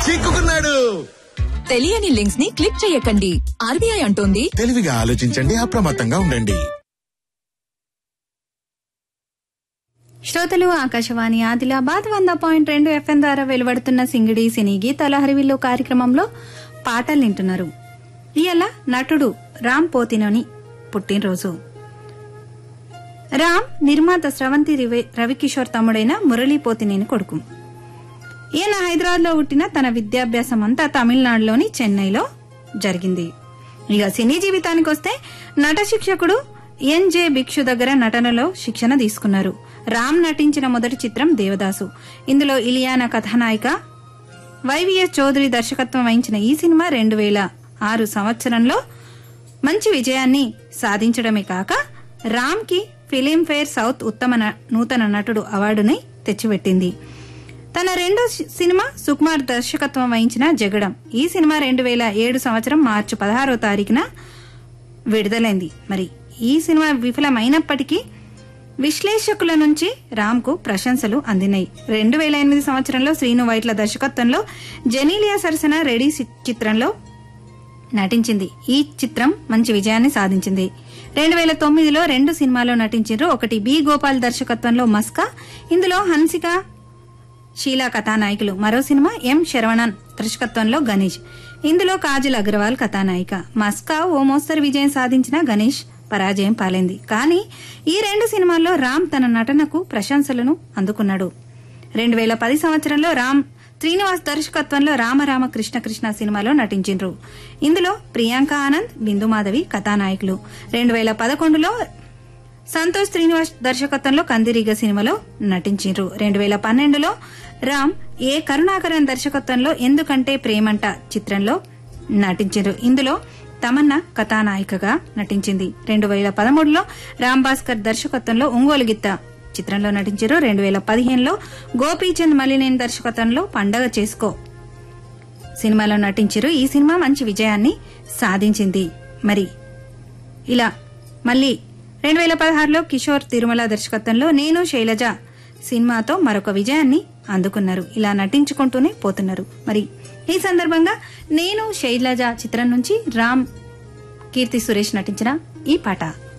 చిక్కుకున్నాడు. తెలియని లింక్స్ ని క్లిక్ చేయకండి. ఆర్బీఐ అంటోంది తెలివిగా ఆలోచించండి, అప్రమత్తంగా ఉండండి. శ్రోతలు ఆకాశవాణి ఆదిలాబాద్ 100.2 FM ద్వారా వెలువడుతున్న సింగిడి సినీ గీతాల హరివిల్లు కార్యక్రమంలో పాటలు వింటున్నారు. ఇయాల నటుడు రామ్ పోతినేని పుట్టినరోజు. రామ్ నిర్మాత స్రవంతి రవికిషోర్ తమ్ముడైన మురళీ పోతినేని కొడుకు. ఈయన హైదరాబాద్ లో పుట్టిన తన విద్యాభ్యాసం అంతా తమిళనాడులోని చెన్నైలో జరిగింది. ఇక సినీ జీవితానికి వస్తే నట శిక్షకుడు ఎన్జే భిక్షు దగ్గర నటనలో శిక్షణ తీసుకున్నారు. రామ్ నటించిన మొదటి చిత్రం దేవదాసు. ఇందులో ఇలియానా కథానాయిక. వైవిఎస్ చౌదరి దర్శకత్వం వహించిన ఈ సినిమా 2006 సంవత్సరంలో మంచి విజయాన్ని సాధించడమే కాక రామ్ కి ఫిలింఫేర్ సౌత్ ఉత్తమ నూతన నటుడు అవార్డుని తెచ్చిపెట్టింది. తన రెండో సినిమా సుకుమార్ దర్శకత్వం వహించిన జగడం. ఈ సినిమా 2007 సంవత్సరం మార్చి 16వ తారీఖున విడుదలైంది. మరి ఈ సినిమా విఫలమైనప్పటికీ విశ్లేషకుల నుంచి రామ్ కు ప్రశంసలు అందినాయి. 2008 సంవత్సరంలో శ్రీను వైట్ల దర్శకత్వంలో జెనీలియా సరసన రెడీ చిత్రంలో నటించింది. ఈ చిత్రం మంచి విజయాన్ని సాధించింది. 2009లో 2 సినిమాల్లో నటించారు. ఒకటి బి గోపాల్ దర్శకత్వంలో మస్కా. ఇందులో హన్సిక షీలా కథానాయకులు. మరో సినిమా ఎం శరవణన్ దర్శకత్వంలో గణేష్. ఇందులో కాజల్ అగర్వాల్ కథానాయిక. మస్కా ఓ మోస్తరు విజయం సాధించిన గణేష్ పరాజయం పాలైంది. కానీ ఈ 2 సినిమాల్లో రామ్ తన నటనకు ప్రశంసలను అందుకున్నాడు. 2010 సంవత్సరంలో రామ్ శ్రీనివాస్ దర్శకత్వంలో రామరామ కృష్ణ కృష్ణ సినిమాలో నటించారు. ఇందులో ప్రియాంక ఆనంద్, బిందు మాధవి కథానాయకులు. 2011లో సంతోష్ శ్రీనివాస్ దర్శకత్వంలో కందిరీగ సినిమాలో నటించారు. 2012లో రామ్ ఏ కరుణాకరన్ దర్శకత్వంలో ఎందుకంటే ప్రేమంట చిత్రంలో నటించారు. ఇందులో తమన్నా కథానాయికగా నటించింది. 2013లో రామ్ భాస్కర్ దర్శకత్వంలో ఒంగోలు గిత్త చిత్రంలో నటించారు. 2015లో గోపీచంద్ మలినేని దర్శకత్వంలో పండగ చేసుకో సినిమాలో నటించారు. ఈ సినిమా మంచి విజయాన్ని సాధించింది. మరి ఇలా మళ్లీ 2016లో కిషోర్ తిరుమల దర్శకత్వంలో నేను శైలజ సినిమాతో మరొక విజయాన్ని అందుకున్నారు. ఇలా నటించుకుంటూనే పోతున్నారు. మరి ఈ సందర్భంగా నేను శైలజ చిత్రం నుంచి రామ్, కీర్తి సురేష్ నటించిన ఈ పాట.